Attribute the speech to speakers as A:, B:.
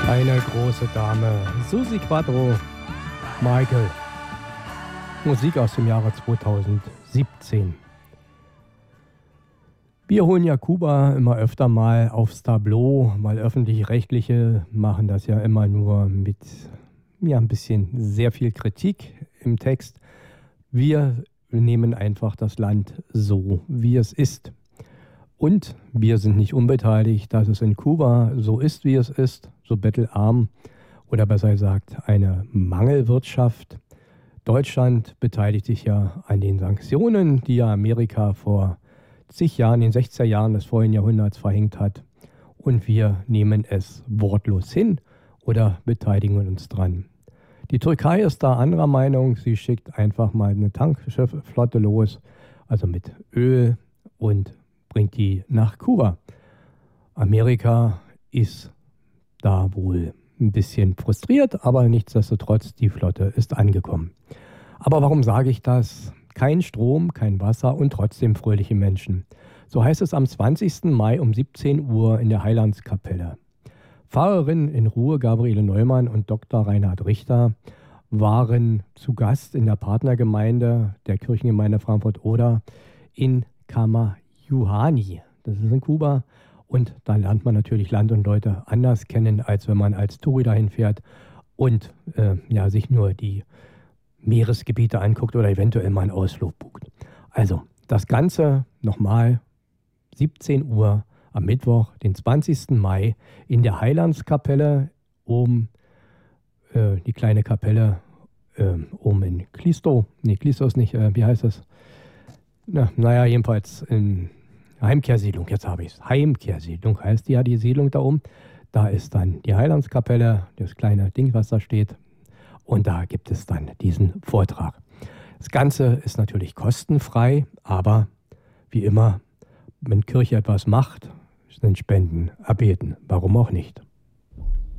A: Eine große Dame, Susi Quatro, Michael. Musik aus dem Jahre 2017. Wir holen ja Kuba immer öfter mal aufs Tableau, weil Öffentlich-Rechtliche machen das ja immer nur mit ein bisschen sehr viel Kritik im Text. Wir nehmen einfach das Land so, wie es ist. Und wir sind nicht unbeteiligt, dass es in Kuba so ist, wie es ist, so bettelarm oder besser gesagt eine Mangelwirtschaft. Deutschland beteiligt sich ja an den Sanktionen, die ja Amerika vor zig Jahren, in den 60er Jahren des vorigen Jahrhunderts verhängt hat. Und wir nehmen es wortlos hin oder beteiligen uns dran. Die Türkei ist da anderer Meinung. Sie schickt einfach mal eine Tankschiffflotte los, also mit Öl, und bringt die nach Kuba. Amerika ist da wohl ein bisschen frustriert, aber nichtsdestotrotz, die Flotte ist angekommen. Aber warum sage ich das? Kein Strom, kein Wasser und trotzdem fröhliche Menschen. So heißt es am 20. Mai um 17 Uhr in der Heilandskapelle. Pfarrerin in Ruhe Gabriele Neumann und Dr. Reinhard Richter waren zu Gast in der Partnergemeinde der Kirchengemeinde Frankfurt-Oder in Kamayuhani. Das ist in Kuba. Und da lernt man natürlich Land und Leute anders kennen, als wenn man als Touri dahin fährt und sich nur die Meeresgebiete anguckt oder eventuell mal einen Ausflug bucht. Also das Ganze nochmal 17 Uhr am Mittwoch, den 20. Mai in der Heilandskapelle, die kleine Kapelle oben in Clisto. Nee, Clisto ist nicht, wie heißt das? Jedenfalls in Heimkehrsiedlung, jetzt habe ich es. Heimkehrsiedlung heißt die Siedlung da oben. Da ist dann die Heilandskapelle, das kleine Ding, was da steht. Und da gibt es dann diesen Vortrag. Das Ganze ist natürlich kostenfrei, aber wie immer, wenn Kirche etwas macht, sind Spenden erbeten. Warum auch nicht?